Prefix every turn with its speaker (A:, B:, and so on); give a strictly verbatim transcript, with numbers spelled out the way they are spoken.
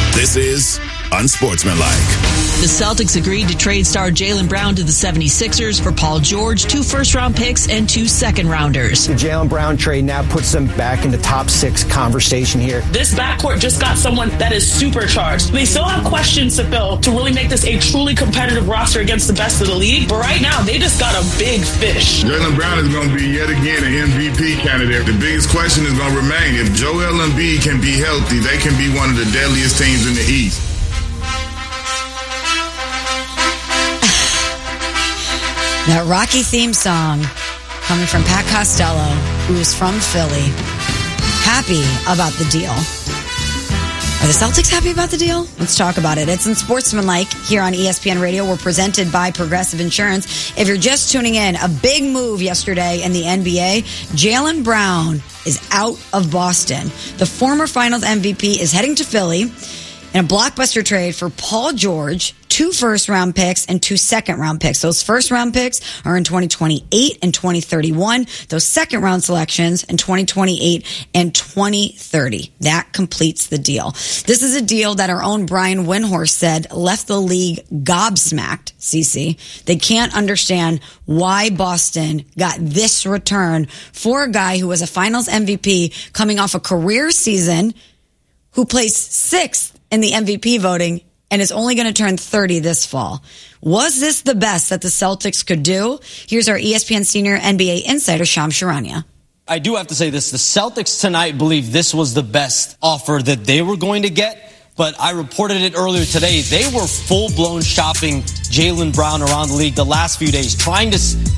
A: This is Unsportsmanlike.
B: The Celtics agreed to trade star Jaylen Brown to the seventy-sixers for Paul George, two first-round picks, and two second-rounders.
C: The Jaylen Brown trade now puts them back in the top six conversation here.
D: This backcourt just got someone that is supercharged. They still have questions to fill to really make this a truly competitive roster against the best of the league, but right now, they just got a big fish.
E: Jaylen Brown is going to be yet again an M V P candidate. The biggest question is going to remain, if Joel Embiid can be healthy, they can be one of the deadliest teams in the East.
F: That Rocky theme song coming from Pat Costello, who is from Philly, happy about the deal. Are the Celtics happy about the deal? Let's talk about it. It's Unsportsmanlike here on E S P N Radio. We're presented by Progressive Insurance. If you're just tuning in, a big move yesterday in the N B A. Jaylen Brown is out of Boston. The former Finals M V P is heading to Philly in a blockbuster trade for Paul George, two first-round picks and two second-round picks. Those first-round picks are in twenty twenty-eight and twenty thirty-one. Those second-round selections in twenty twenty-eight and twenty thirty. That completes the deal. This is a deal that our own Brian Windhorst said left the league gobsmacked, Cece. They can't understand why Boston got this return for a guy who was a Finals M V P coming off a career season, who placed sixth in the M V P voting and is only going to turn thirty this fall. Was this the best that the Celtics could do? Here's our E S P N senior N B A insider, Shams Charania.
G: I do have to say this. The Celtics tonight believe this was the best offer that they were going to get. But I reported it earlier today. They were full-blown shopping Jaylen Brown around the league the last few days, trying to